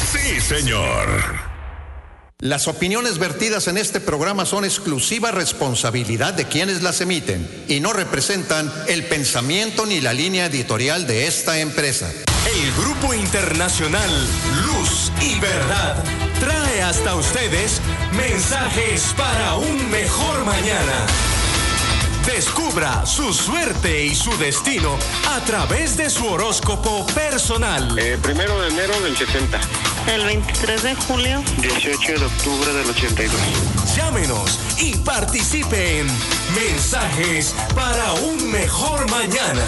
Sí, señor. Las opiniones vertidas en este programa son exclusiva responsabilidad de quienes las emiten y no representan el pensamiento ni la línea editorial de esta empresa. El Grupo Internacional Luz y Verdad trae hasta ustedes mensajes para un mejor mañana. Descubra su suerte y su destino a través de su horóscopo personal. 1 de enero del 70. El 23 de julio. 18 de octubre del 82. Llámenos y participe en Mensajes para un Mejor Mañana.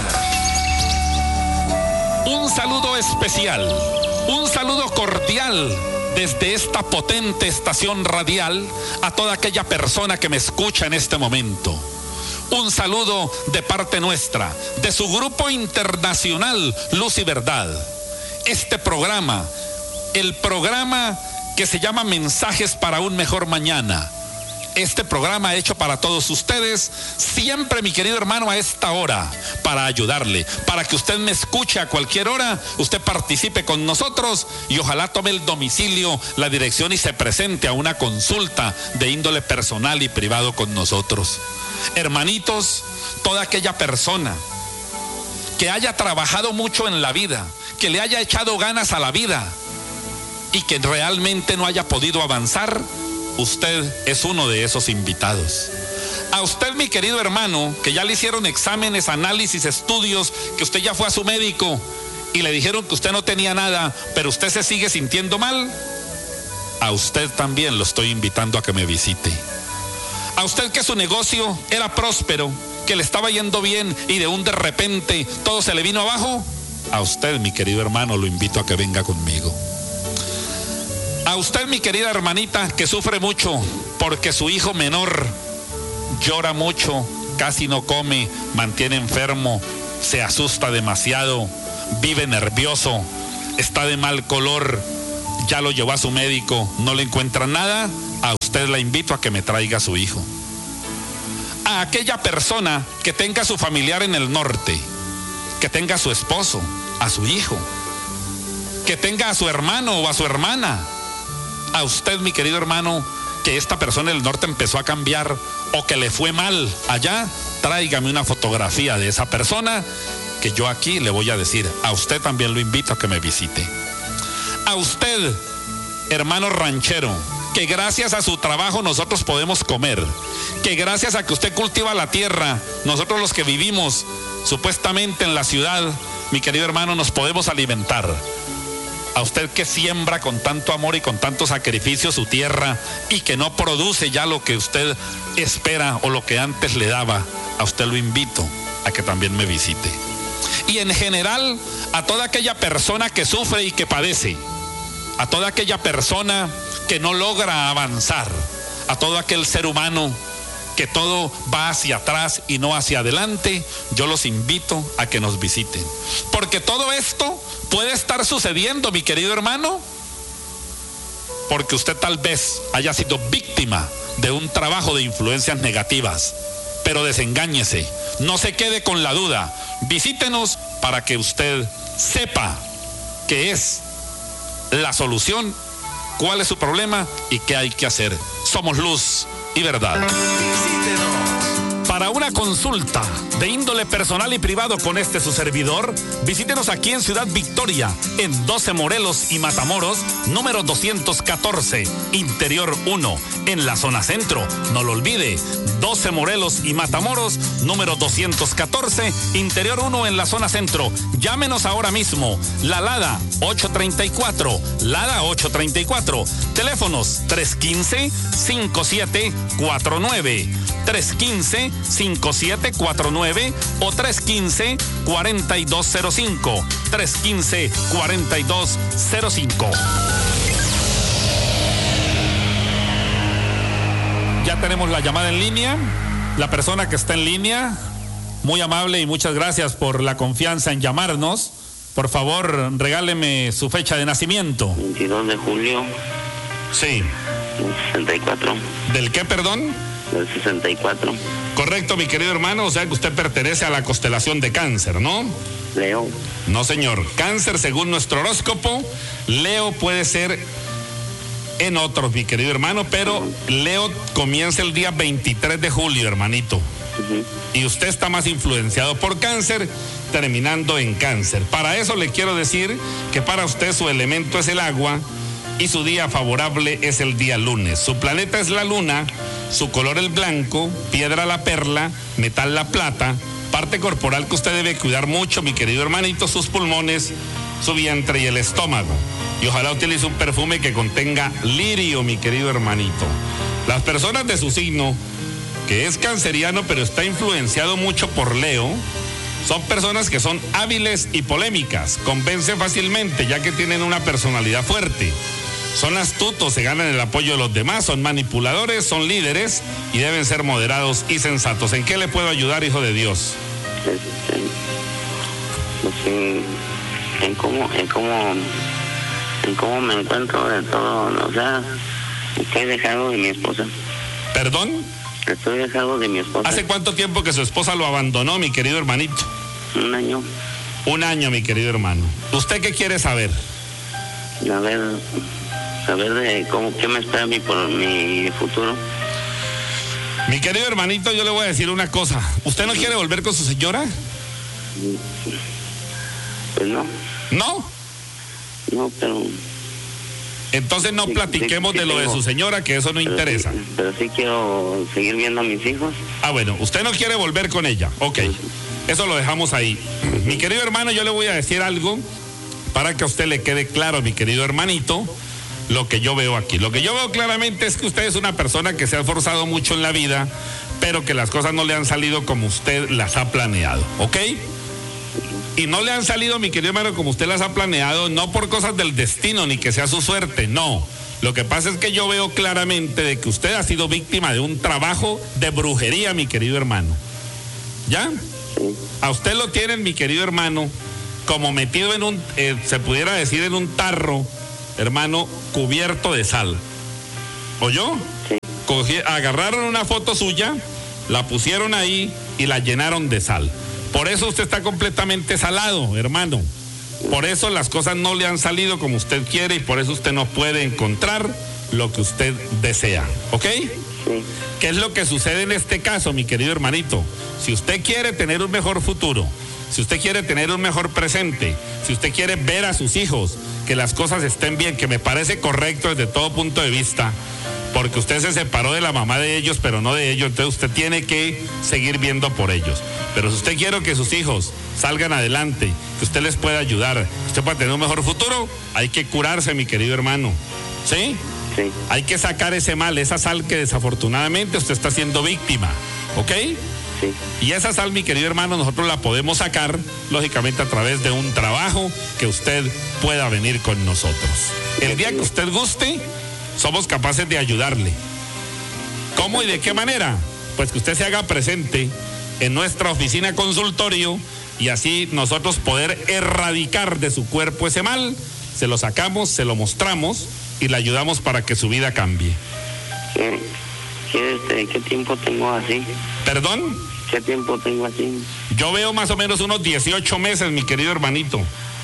Un saludo especial, un saludo cordial desde esta potente estación radial a toda aquella persona que me escucha en este momento. Un saludo de parte nuestra, de su Grupo Internacional Luz y Verdad. Este programa, el programa que se llama Mensajes para un Mejor Mañana. Este programa hecho para todos ustedes, siempre, mi querido hermano, a esta hora, para ayudarle, para que usted me escuche a cualquier hora, usted participe con nosotros y ojalá tome el domicilio, la dirección y se presente a una consulta de índole personal y privado con nosotros. Hermanitos, toda aquella persona que haya trabajado mucho en la vida, que le haya echado ganas a la vida y que realmente no haya podido avanzar, usted es uno de esos invitados. A usted, mi querido hermano, que ya le hicieron exámenes, análisis, estudios, que usted ya fue a su médico y le dijeron que usted no tenía nada, pero usted se sigue sintiendo mal, a usted también lo estoy invitando a que me visite. A usted que su negocio era próspero, que le estaba yendo bien y de repente todo se le vino abajo, a usted, mi querido hermano, lo invito a que venga conmigo. A usted, mi querida hermanita, que sufre mucho porque su hijo menor llora mucho, casi no come, mantiene enfermo, se asusta demasiado, vive nervioso, está de mal color, ya lo llevó a su médico, no le encuentra nada, a usted la invito a que me traiga a su hijo. A aquella persona que tenga a su familiar en el norte, que tenga a su esposo, a su hijo, que tenga a su hermano o a su hermana. A usted, mi querido hermano, que esta persona del norte empezó a cambiar o que le fue mal allá, tráigame una fotografía de esa persona que yo aquí le voy a decir. A usted también lo invito a que me visite. A usted, hermano ranchero, que gracias a su trabajo nosotros podemos comer, que gracias a que usted cultiva la tierra, nosotros los que vivimos supuestamente en la ciudad, mi querido hermano, nos podemos alimentar. A usted que siembra con tanto amor y con tanto sacrificio su tierra y que no produce ya lo que usted espera o lo que antes le daba, a usted lo invito a que también me visite. Y en general, a toda aquella persona que sufre y que padece, a toda aquella persona que no logra avanzar, a todo aquel ser humano que todo va hacia atrás y no hacia adelante, yo los invito a que nos visiten. Porque todo esto puede estar sucediendo, mi querido hermano, porque usted tal vez haya sido víctima de un trabajo de influencias negativas. Pero desengáñese, no se quede con la duda. Visítenos para que usted sepa qué es la solución, cuál es su problema y qué hay que hacer. Somos Luz y Verdad. Para una consulta de índole personal y privado con su servidor, visítenos aquí en Ciudad Victoria, en 12 Morelos y Matamoros, número 214, Interior 1, en la zona centro. No lo olvide, 12 Morelos y Matamoros, número 214, Interior 1, en la zona centro. Llámenos ahora mismo, la Lada 834, Lada 834, teléfonos 315-5749, 315-5749 o 315-4205, 315-4205. Ya tenemos la llamada en línea, la persona que está en línea, muy amable y muchas gracias por la confianza en llamarnos. Por favor, regáleme su fecha de nacimiento. 22 de julio. Sí. 64. ¿Del qué, perdón? Del 64. Correcto, mi querido hermano, o sea que usted pertenece a la constelación de Cáncer, ¿no? Leo. No, señor. Cáncer, según nuestro horóscopo, Leo puede ser en otros, mi querido hermano, pero Leo comienza el día 23 de julio, hermanito. Y usted está más influenciado por Cáncer, terminando en Cáncer. Para eso le quiero decir que para usted su elemento es el agua y su día favorable es el día lunes. Su planeta es la luna, su color el blanco, piedra la perla, metal la plata. Parte corporal que usted debe cuidar mucho, mi querido hermanito, sus pulmones, su vientre y el estómago. Y ojalá utilice un perfume que contenga lirio, mi querido hermanito. Las personas de su signo, que es canceriano pero está influenciado mucho por Leo, son personas que son hábiles y polémicas, convencen fácilmente ya que tienen una personalidad fuerte. Son astutos, se ganan el apoyo de los demás, son manipuladores, son líderes y deben ser moderados y sensatos. ¿En qué le puedo ayudar, hijo de Dios? Pues en cómo me encuentro de todo, o sea, estoy dejado de mi esposa. ¿Perdón? Estoy dejado de mi esposa. ¿Hace cuánto tiempo que su esposa lo abandonó, mi querido hermanito? 1 año. 1 año, mi querido hermano. ¿Usted qué quiere saber? Saber de qué me espera por mi futuro. Mi querido hermanito, yo le voy a decir una cosa. ¿Usted no quiere volver con su señora? Pues no. ¿No? No, pero... Entonces no platiquemos de lo de su señora, que eso no interesa. Pero sí quiero seguir viendo a mis hijos. Ah, bueno, usted no quiere volver con ella. Ok, eso lo dejamos ahí. Mi querido hermano, yo le voy a decir algo para que a usted le quede claro, mi querido hermanito, lo que yo veo aquí. Lo que yo veo claramente es que usted es una persona que se ha esforzado mucho en la vida, pero que las cosas no le han salido como usted las ha planeado, ¿ok? Y no le han salido, mi querido hermano, como usted las ha planeado, no por cosas del destino, ni que sea su suerte, no. Lo que pasa es que yo veo claramente de que usted ha sido víctima de un trabajo de brujería, mi querido hermano. ¿Ya? A usted lo tienen, mi querido hermano, como metido en un, se pudiera decir, en un tarro, hermano, cubierto de sal. ¿Oyó? Sí. Agarraron una foto suya, la pusieron ahí y la llenaron de sal. Por eso usted está completamente salado, hermano. Por eso las cosas no le han salido como usted quiere y por eso usted no puede encontrar lo que usted desea. ¿Ok? Sí. ¿Qué es lo que sucede en este caso, mi querido hermanito? Si usted quiere tener un mejor futuro, si usted quiere tener un mejor presente, si usted quiere ver a sus hijos, que las cosas estén bien, que me parece correcto desde todo punto de vista, porque usted se separó de la mamá de ellos, pero no de ellos, entonces usted tiene que seguir viendo por ellos. Pero si usted quiere que sus hijos salgan adelante, que usted les pueda ayudar, que usted pueda tener un mejor futuro, hay que curarse, mi querido hermano. ¿Sí? Sí. Hay que sacar ese mal, esa sal que desafortunadamente usted está siendo víctima. ¿Ok? Sí. Y esa sal, mi querido hermano, nosotros la podemos sacar, lógicamente, a través de un trabajo que usted pueda venir con nosotros. El día que usted guste, somos capaces de ayudarle. ¿Cómo y de qué manera? Pues que usted se haga presente en nuestra oficina consultorio y así nosotros poder erradicar de su cuerpo ese mal, se lo sacamos, se lo mostramos y le ayudamos para que su vida cambie. ¿Qué tiempo tengo así? ¿Perdón? ¿Qué tiempo tengo así? Yo veo más o menos unos 18 meses, mi querido hermanito.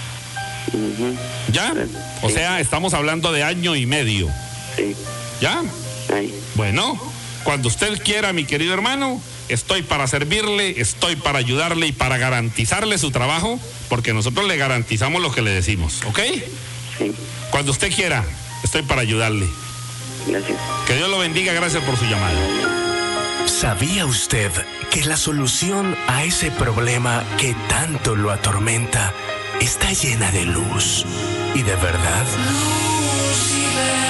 ¿Ya? O sea, estamos hablando de 1 año y medio. Sí. ¿Ya? Ahí. Bueno, cuando usted quiera, mi querido hermano, estoy para servirle, estoy para ayudarle y para garantizarle su trabajo, porque nosotros le garantizamos lo que le decimos, ¿ok? Sí. Cuando usted quiera, estoy para ayudarle. Gracias. Que Dios lo bendiga, gracias por su llamada. ¿Sabía usted que la solución a ese problema que tanto lo atormenta está llena de luz y de verdad? Luz y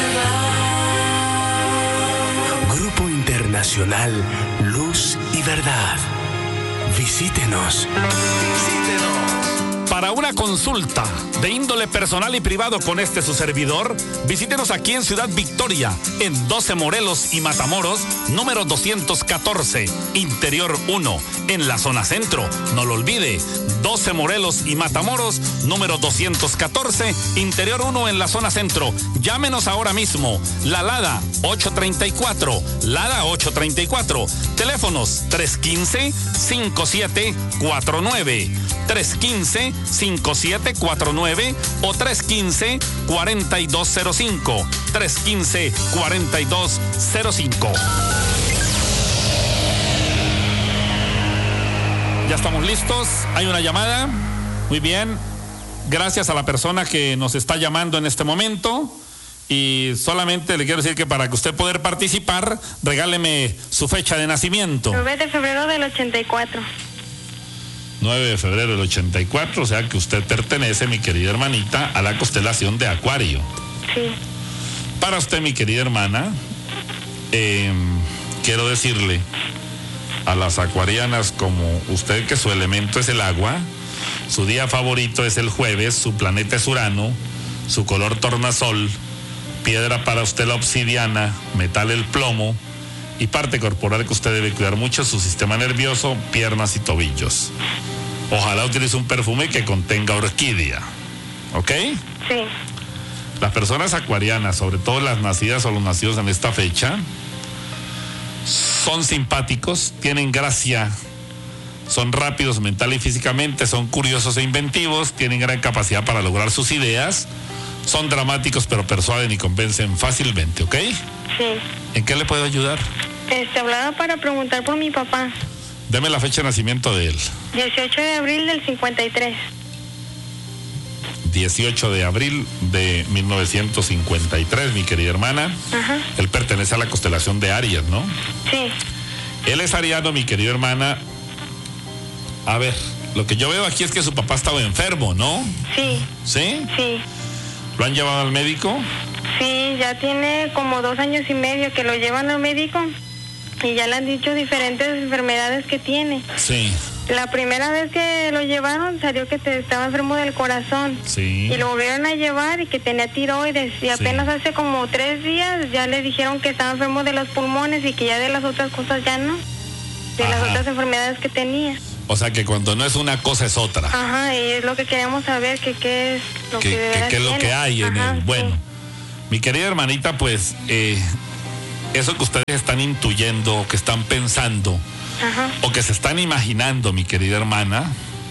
verdad. Grupo Internacional Luz y Verdad. Visítenos. Para una consulta de de índole personal y privado con su servidor, visítenos aquí en Ciudad Victoria, en 12 Morelos y Matamoros, número 214, Interior 1, en la zona centro. No lo olvide, 12 Morelos y Matamoros, número 214, Interior 1, en la zona centro. Llámenos ahora mismo. La Lada 834, Lada 834. Teléfonos 315-5749, 315-5749 o 315-4205, 315-4205. Ya estamos listos. Hay una llamada. Muy bien. Gracias a la persona que nos está llamando en este momento. Y solamente le quiero decir que para que usted pueda participar, regáleme su fecha de nacimiento. 9 de febrero del 84. 9 de febrero del 84, o sea que usted pertenece, mi querida hermanita, a la constelación de Acuario. Sí. Para usted, mi querida hermana, quiero decirle a las acuarianas como usted que su elemento es el agua, su día favorito es el jueves, su planeta es Urano, su color tornasol, piedra para usted la obsidiana, metal el plomo y parte corporal que usted debe cuidar mucho, su sistema nervioso, piernas y tobillos. Ojalá utilice un perfume que contenga orquídea, ¿ok? Sí. Las personas acuarianas, sobre todo las nacidas o los nacidos en esta fecha, son simpáticos, tienen gracia, son rápidos mental y físicamente, son curiosos e inventivos, tienen gran capacidad para lograr sus ideas, son dramáticos pero persuaden y convencen fácilmente, ¿ok? Sí. ¿En qué le puedo ayudar? Hablaba para preguntar por mi papá. Deme la fecha de nacimiento de él. 18 de abril del 53. 18 de abril de 1953, mi querida hermana. Ajá. Él pertenece a la constelación de Aries, ¿no? Sí. Él es ariano, mi querida hermana. A ver, lo que yo veo aquí es que su papá estaba enfermo, ¿no? Sí. ¿Sí? Sí. ¿Lo han llevado al médico? Sí, ya tiene como 2 años y medio que lo llevan al médico y ya le han dicho diferentes enfermedades que tiene. Sí. La primera vez que lo llevaron salió que estaba enfermo del corazón. Sí. Y lo volvieron a llevar y que tenía tiroides. Y apenas hace como 3 días ya le dijeron que estaba enfermo de los pulmones y que ya de las otras cosas ya no. De las otras enfermedades que tenía. O sea que cuando no es una cosa es otra. Ajá, y es lo que queremos saber, que qué es lo que de veras ¿Qué es lo tiene. que hay en Ajá, él? Bueno, sí. mi querida hermanita, pues eso que ustedes están intuyendo, que están pensando, Ajá. o que se están imaginando, mi querida hermana,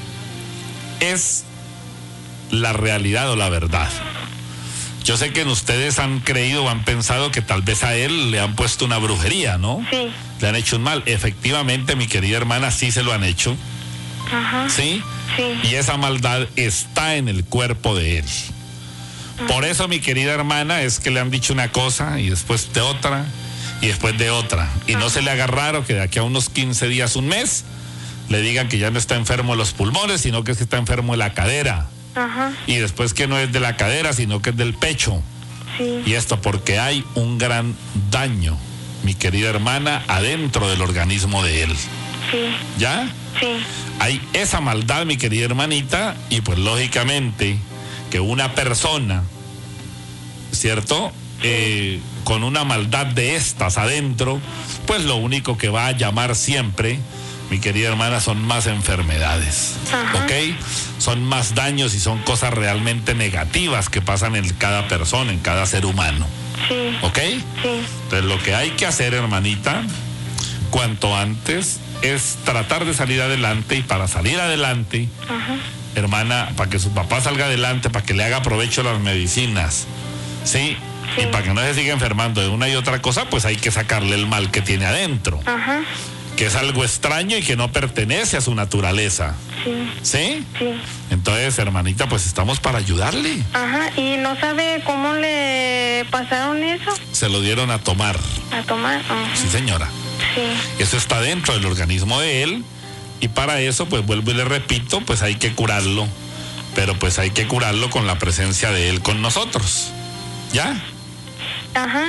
es la realidad o la verdad. Yo sé que en ustedes han creído o han pensado que tal vez a él le han puesto una brujería, ¿no? Sí. Le han hecho un mal. Efectivamente, mi querida hermana, sí se lo han hecho. Ajá. ¿Sí? Sí. Y esa maldad está en el cuerpo de él. Por eso, mi querida hermana, es que le han dicho una cosa y después de otra y después de otra. Y no se le haga raro que de aquí a unos 15 días, un mes, le digan que ya no está enfermo de los pulmones, sino que es que está enfermo de la cadera. Ajá. Y después que no es de la cadera, sino que es del pecho. Sí. Y esto porque hay un gran daño, mi querida hermana, adentro del organismo de él. Sí. ¿Ya? Sí. Hay esa maldad, mi querida hermanita, y pues lógicamente que una persona, ¿cierto? Con una maldad de estas adentro, pues lo único que va a llamar siempre, mi querida hermana, son más enfermedades. Ajá. ¿Ok? Son más daños y son cosas realmente negativas que pasan en cada persona, en cada ser humano. Sí. ¿Ok? Sí. Entonces lo que hay que hacer, hermanita, cuanto antes, es tratar de salir adelante, y para salir adelante, Ajá. hermana, para que su papá salga adelante, para que le haga provecho a las medicinas, ¿sí? Sí. Y para que no se siga enfermando de una y otra cosa, pues hay que sacarle el mal que tiene adentro, Ajá. que es algo extraño y que no pertenece a su naturaleza, Sí. ¿sí? Sí. Entonces, hermanita, pues estamos para ayudarle. Ajá. ¿Y no sabe cómo le pasaron eso? Se lo dieron a tomar, A tomar. Ajá. sí señora. Sí. Eso está dentro del organismo de él, y para eso, pues vuelvo y le repito, pues hay que curarlo, pero pues hay que curarlo con la presencia de él con nosotros, ¿ya? Ajá.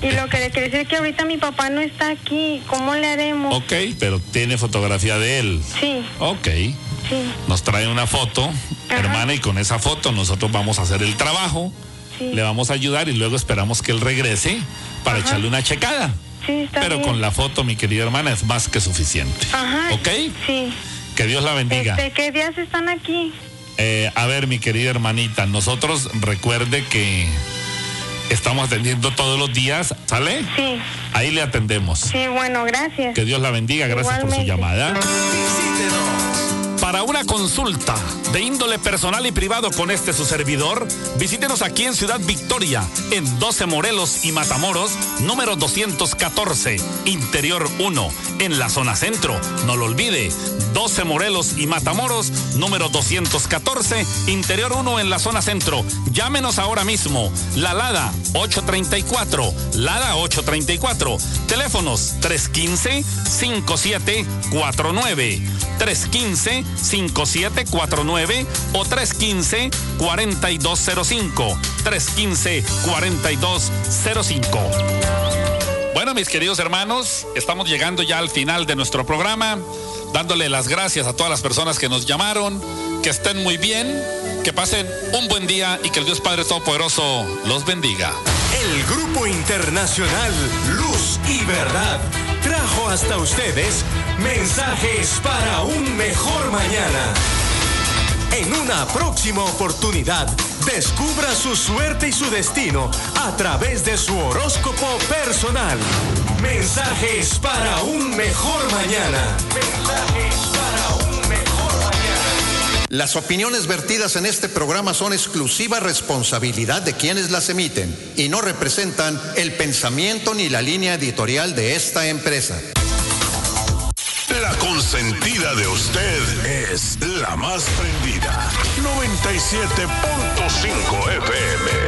Y lo que le quiero decir es que ahorita mi papá no está aquí. ¿Cómo le haremos? Ok, pero tiene fotografía de él. Sí. Ok. Sí. Nos trae una foto, hermana, y con esa foto nosotros vamos a hacer el trabajo. Sí. Le vamos a ayudar y luego esperamos que él regrese para echarle una checada. Sí, está Pero bien. con la foto, mi querida hermana, es más que suficiente. Ajá. ¿Ok? Sí. Que Dios la bendiga. ¿Qué días están aquí? A ver, mi querida hermanita, nosotros recuerde que estamos atendiendo todos los días, ¿sale? Sí. Ahí le atendemos. Sí, bueno, gracias. Que Dios la bendiga, gracias por su Igualmente. llamada. Visítenos. Para una consulta de índole personal y privado con su servidor, visítenos aquí en Ciudad Victoria, en 12 Morelos y Matamoros, número 214, Interior 1, en la zona centro. No lo olvide, 12 Morelos y Matamoros, número 214, Interior 1, en la zona centro. Llámenos ahora mismo, la Lada 834, Lada 834, teléfonos 315-5749, 315-5749 o 315-4205, 315-4205. Bueno, mis queridos hermanos, estamos llegando ya al final de nuestro programa, dándole las gracias a todas las personas que nos llamaron, que estén muy bien, que pasen un buen día y que el Dios Padre Todopoderoso los bendiga. El Grupo Internacional Luz y Verdad trajo hasta ustedes mensajes para un mejor mañana. En una próxima oportunidad, descubra su suerte y su destino a través de su horóscopo personal. Mensajes para un mejor mañana. Mensajes para un mejor mañana. Las opiniones vertidas en este programa son exclusiva responsabilidad de quienes las emiten y no representan el pensamiento ni la línea editorial de esta empresa. La consentida de usted es la más prendida. 97.5 FM.